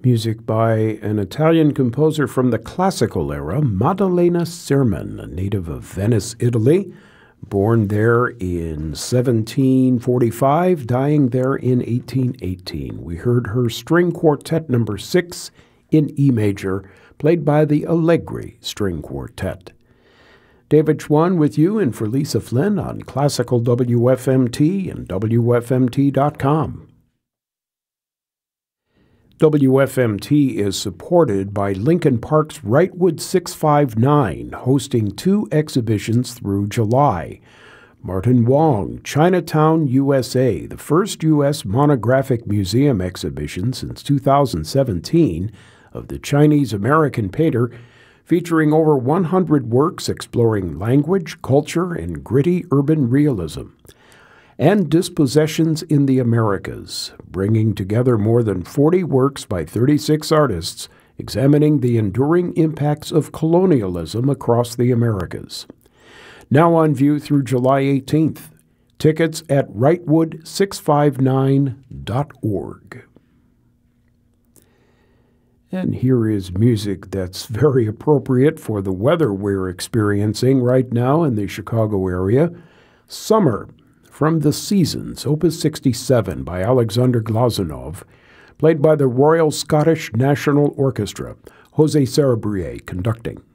Music by an Italian composer from the classical era, Maddalena Sirman, a native of Venice, Italy, born there in 1745, dying there in 1818. We heard her String Quartet No. 6 in E major, played by the Allegri String Quartet. David Schwann with you and for Lisa Flynn on Classical WFMT and WFMT.com. WFMT is supported by Lincoln Park's Wrightwood 659, hosting 2 exhibitions through July. Martin Wong, Chinatown, USA, the first U.S. monographic museum exhibition since 2017 of the Chinese-American painter, featuring over 100 works exploring language, culture, and gritty urban realism. And Dispossessions in the Americas, bringing together more than 40 works by 36 artists examining the enduring impacts of colonialism across the Americas. Now on view through July 18th. Tickets at wrightwood659.org. And here is music that's very appropriate for the weather we're experiencing right now in the Chicago area. Summer, from The Seasons, Opus 67 by Alexander Glazunov, played by the Royal Scottish National Orchestra, José Saraburié conducting.